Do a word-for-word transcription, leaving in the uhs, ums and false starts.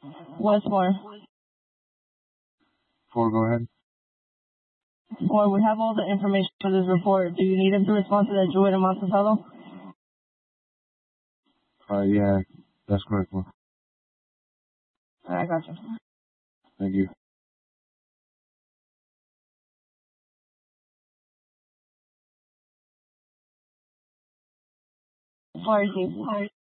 What's more? Four, go ahead. Four, we have all the information for this report. Do you need him to respond to that Druid in Monticello? Uh, yeah, that's correct, Four. I got you. Thank you. Fire team.